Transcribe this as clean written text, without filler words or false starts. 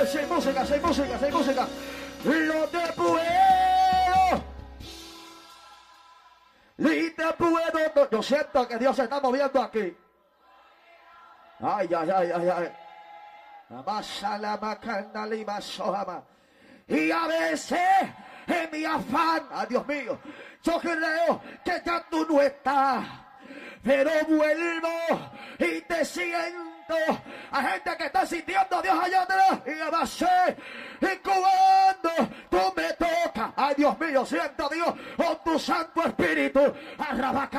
Sin música, sin música, sin música. No te puedo. Ni te puedo. Yo siento que Dios se está moviendo aquí. Ay, ay, ay, ay, ay. Y a veces en mi afán, ay Dios mío, yo creo que ya tú no estás, pero vuelvo y te siento. Hay gente que está sintiendo a Dios allá atrás y a veces, y cuando tú me tocas, ay Dios mío, siento a Dios con tu Santo Espíritu, arrabaca.